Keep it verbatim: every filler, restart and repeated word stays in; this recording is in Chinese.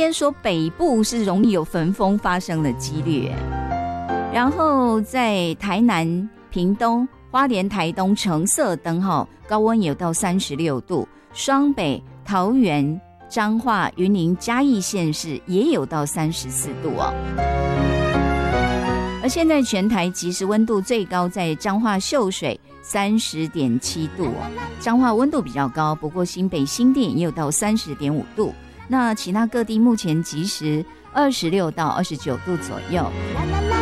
天说北部是容易有焚风发生的几率，然后在台南、屏东、花莲、台东橙色灯号，高温有到三十六度，双北、桃园、彰化、云林、嘉义县市也有到三十四度哦。而现在全台即时温度最高在彰化秀水三十点七度哦，彰化温度比较高，不过新北新店也有到三十点五度。那其他各地目前即时二十六到二十九度左右。啦啦啦